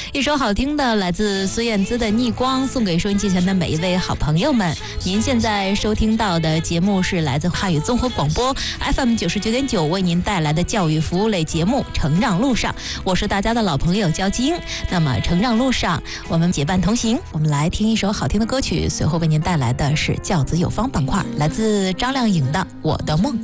一首好听的来自孙燕姿的《逆光》，送给收音机前的每一位好朋友们。您现在收听到的节目是来自汉语综合广播 FM 99.9为您带来的教育服务类节目《成长路上》，我是大家的老朋友焦基英。那么成长路上我们结伴同行，我们来听一首好听的歌曲，随后为您带来的是教子有方板块，来自张靓颖的《我的梦》。